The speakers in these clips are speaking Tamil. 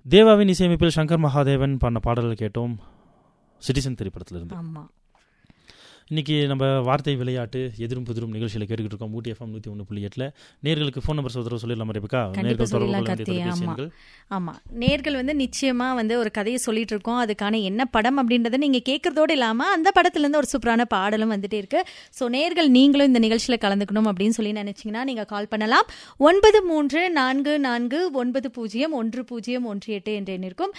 தேவாவின் இசையமைப்பில் சங்கர் மகாதேவன் பண்ண பாடல்கள் கேட்டோம் சிட்டிசன் திரைப்படத்திலிருந்து. ஆமா, இன்றைக்கி நம்ம வார்த்தை விளையாட்டு எதிரும் புதிரும் நிகழ்ச்சியில் கேட்டுக்கிட்டு இருக்கோம். ஊட்டி FM 101.8. நேர்களுக்கு ஃபோன் நம்பர் சொல்லலாமா ரெபிகா? கண்டிப்பா சொல்லலாம் கார்த்தி. ஆமா, நேர்கள் வந்து நிச்சயமா வந்து ஒரு கதையை சொல்லிட்டு இருக்கோம். அதுக்கான என்ன படம் அப்படின்றத நீங்க கேட்கறதோடு இல்லாம அந்த படத்துல இருந்து ஒரு சூப்பரான பாடலும் வந்துட்டே இருக்கு. ஸோ நேர்கள் நீங்களும் இந்த நிகழ்ச்சியில கலந்துக்கணும் அப்படின்னு சொல்லி நினைச்சீங்கன்னா நீங்க கால் பண்ணலாம். 9344901018 என்ற எண் இருக்கும்.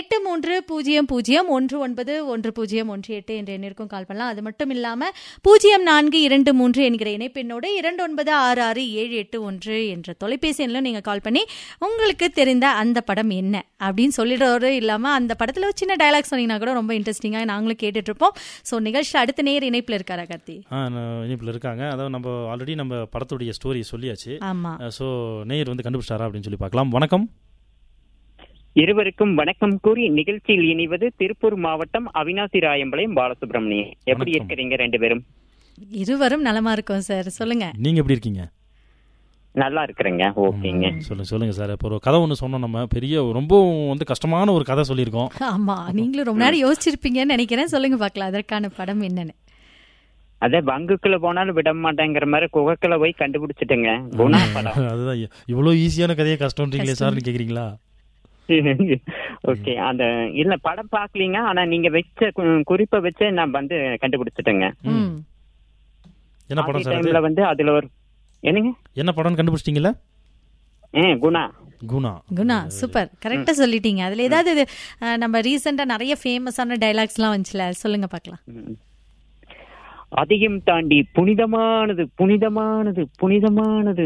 8300191018 என்ற எண் இருக்கும். கால் பண்ணலாம். அது மட்டும் இல்லாம 0423 என்கிற இணைப்பெண்ணோடு 29666781 என்ற தொலைபேசி எண்ணில் நீங்க கால் பண்ணி உங்களுக்கு தெரிந்த அந்த படம் என்ன அப்படின்னு சொல்லிடுறது இல்லாம அந்த படத்துல சின்ன டயலாக் சொன்னீங்கன்னா கூட ரொம்ப இன்ட்ரெஸ்டிங்கா நாங்களும் கேட்டுட்டு இருப்போம். ஸோ நிகழ்ச்சி அடுத்த நேர் இணைப்புல இருக்காரா கார்த்தி? இணைப்புல இருக்காங்க. அதாவது நம்ம ஆல்ரெடி நம்ம படத்துடைய ஸ்டோரி சொல்லியாச்சு. ஆமா, ஸோ நேர் வந்து கண்டுபிடிச்சாரா அப்படின்னு சொல்லி பார்க்கலாம். வணக்கம். இருவருக்கும் வணக்கம் கூறி நிகழ்ச்சியில் இணைவது திருப்பூர் மாவட்டம் அவினாசி ராயம்பாளையம் பாலசுப்ரமணியன். எப்படி இருக்கிறீங்க ரெண்டு பேரும்? இருவரும் நலமா இருக்கோம் சார். சொல்லுங்க, நீங்க எப்படி இருக்கீங்க? நல்லா இருக்கிறேங்க. ஓகேங்க, சொல்லுங்க சார். இப்போ ஒரு கதை ஒன்று சொன்னோம். நம்ம பெரிய ரொம்ப வந்து கஷ்டமான ஒரு கதை சொல்லியிருக்கோம். ஆமா, நீங்களும் ரொம்ப நேரம் யோசிச்சிருப்பீங்கன்னு நினைக்கிறேன். சொல்லுங்க பார்க்கலாம் அதற்கான படம் என்னன்னு. அதே பங்குக்குள்ள போனாலும் விட மாட்டேங்கிற மாதிரி குகைக்குள்ள போய் கண்டுபிடிச்சிட்டுங்க. குணா படம். அதுதான் இவ்வளவு ஈஸியான கதையை கஷ்டம்ன்றீங்களே சார்னு கேக்குறீங்களா? ஓகே, அந்த இல்ல படம் பாக்கலீங்க. ஆனா நீங்க வச்ச குறிப்பை வச்சு நான் வந்து கண்டுபிடிச்சிட்டேங்க. என்ன படம் சார்? டைம்ல வந்து அதுல ஒரு என்னங்க என்ன படம் கண்டுபிடிச்சிட்டீங்களா? குணா. குணா சூப்பர், கரெக்டா சொல்லிட்டீங்க. அதுல ஏதாவது நம்ம ரீசெண்டா நிறைய ஃபேமஸான டயலாக்ஸ் எல்லாம் வந்துச்சுல, சொல்லுங்க பார்க்கலாம். அதையும் தாண்டி புனிதமானது புனிதமானது புனிதமானது.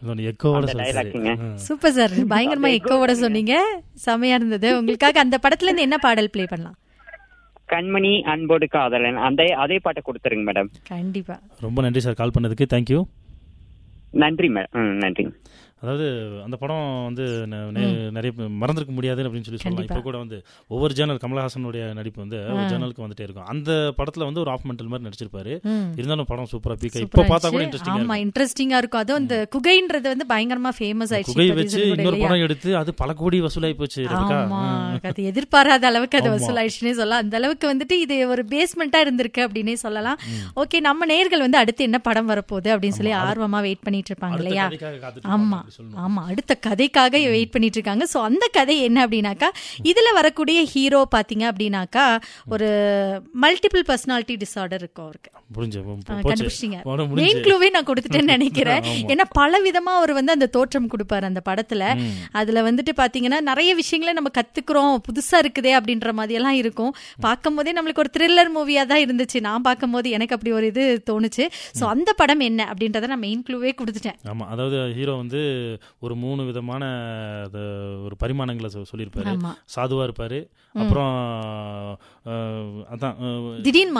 சூப்பர் சார், பயங்கரமா எக்கோவோட சொன்னீங்க. செமையா இருந்தது. உங்களுக்காக அந்த படத்துல இருந்து என்ன பாடல் பிளே பண்ணலாம்? கண்மணி அன்போடு காதலன், அதே பாட்டை கொடுத்துருங்க மேடம். கண்டிப்பா. ரொம்ப நன்றி சார் கால் பண்ணதுக்கு. தேங்க்யூ. நன்றி மேடம். நன்றி. அதாவது அந்த படம் வந்து நிறைய மறந்துருக்க முடியாது அப்படின்னு சொல்லி சொல்லலாம். இப்போ கூட வந்து ஒவ்வொரு ஜேர்னல் கமலஹாசனுடைய நடிப்பு வந்து ஒரு ஜேர்னலுக்கு வந்துட்டே இருக்கும். அந்த படத்துல வந்து ஒரு ஆஃப் மென்டல் மாதிரி நடிச்சிருப்பாரு. இருந்தாலும் படம் சூப்பரா பீக்கா இப்போ பார்த்தா கூட இன்ட்ரெஸ்டிங்கா இருக்கும். அது அந்த குகைன்றது வந்து பயங்கரமா ஃபேமஸ் ஆயிடுச்சு. குகை வச்சு இன்னொரு படம் எடுத்து அது பல கோடி வசூலாகி போச்சு. அது எதிர்பாராத அளவுக்கு அது வசூலாயிடுச்சுன்னே சொல்லலாம். அந்த அளவுக்கு வந்துட்டு இது ஒரு பேஸ்மெண்டா இருந்திருக்கு அப்படின்னே சொல்லலாம். ஓகே, நம்ம நேயர்கள் வந்து அடுத்து என்ன படம் வரப்போகுது அப்படின்னு சொல்லி ஆர்வமா வெயிட் பண்ணிட்டு இருப்பாங்க இல்லையா? ஆமா, அடுத்த கதைக்காக வெயிட் பண்ணிட்டு இருக்காங்க. சோ அந்த கதை என்ன அப்படின்னாக்கா, இதுல வரக்கூடிய ஹீரோ பாத்தீங்க அப்படின்னாக்கா ஒரு மல்டிபிள் பர்சனாலிட்டி டிசார்டர் இருக்கும் அவருக்கு. கண்டுபிடிச்சிங்க. மெயின் க்ளூவே நான் கொடுத்துட்டேன்னு நினைக்கிறேன். ஏன்னா பல விதமா அவர் வந்து அந்த தோற்றம் கொடுப்பாரு அந்த படத்துல. அதுல வந்துட்டு பாத்தீங்கன்னா நிறைய விஷயங்களை நம்ம கத்துக்கிறோம், புதுசா இருக்குதே அப்படின்ற மாதிரி எல்லாம் இருக்கும். பார்க்கும் போதே நம்மளுக்கு ஒரு த்ரில்லர் மூவியா தான் இருந்துச்சு. நான் பார்க்கும் போது எனக்கு அப்படி ஒரு இது தோணுச்சு. சோ அந்த படம் என்ன அப்படின்றத நான் மெயின் க்ளூவே கொடுத்துட்டேன். ஆமா, அதாவது ஹீரோ வந்து ஒரு 3 விதமான ஒரு பரிமாணங்களை சொல்லியிருப்பாரு. சாதுவா இருப்பாரு, அப்புறம் அதான் திடீர்னு